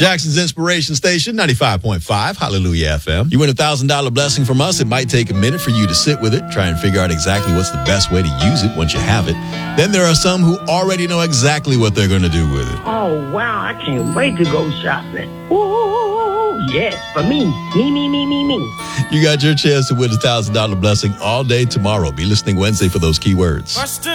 Jackson's Inspiration Station, 95.5, Hallelujah FM. You win $1,000 blessing from us. It might take a minute for you to sit with it, try and figure out exactly what's the best way to use it once you have it. Then there are some who already know exactly what they're going to do with it. Oh, wow, I can't wait to go shopping. Ooh, yes, for me. Me. You got your chance to win $1,000 blessing all day tomorrow. Be listening Wednesday for those keywords.